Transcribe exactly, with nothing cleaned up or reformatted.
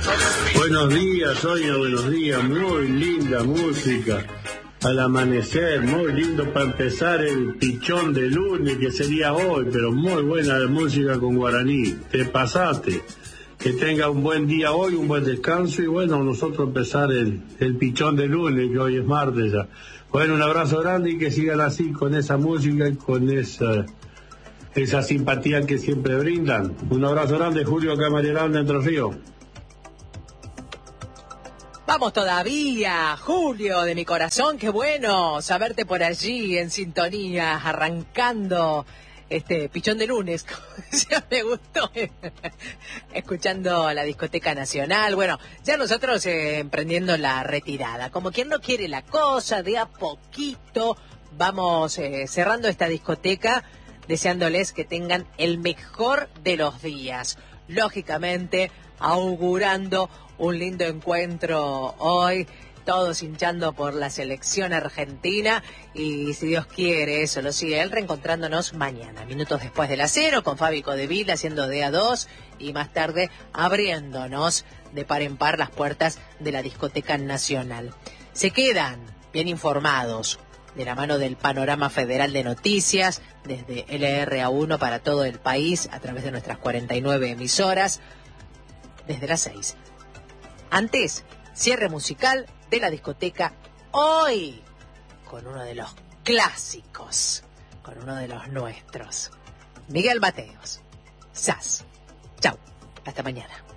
Buenos días, Sonia, buenos días. Muy linda música. Al amanecer, muy lindo para empezar el pichón de lunes, que sería hoy, pero muy buena la música con guaraní. Te pasaste. Que tenga un buen día hoy, un buen descanso y bueno, nosotros empezar el, el pichón de lunes, que hoy es martes ya. Bueno, un abrazo grande y que sigan así con esa música y con esa, esa simpatía que siempre brindan. Un abrazo grande, Julio, acá en Marielanda, Entre Ríos. Vamos todavía, Julio, de mi corazón, qué bueno saberte por allí en sintonía, arrancando este pichón de lunes, ya me gustó, escuchando la Discoteca Nacional. Bueno, ya nosotros eh, emprendiendo la retirada, como quien no quiere la cosa, de a poquito vamos eh, cerrando esta discoteca, deseándoles que tengan el mejor de los días, lógicamente augurando un lindo encuentro hoy, todos hinchando por la selección argentina y si Dios quiere, eso lo sigue él, reencontrándonos mañana, minutos después de las cero, con Fabi Codevil haciendo D A dos y más tarde abriéndonos de par en par las puertas de la Discoteca Nacional. Se quedan bien informados de la mano del Panorama Federal de Noticias, desde L R A uno para todo el país, a través de nuestras cuarenta y nueve emisoras, desde las seis. Antes, cierre musical de la discoteca hoy, con uno de los clásicos, con uno de los nuestros. Miguel Mateos. Sas. Chau. Hasta mañana.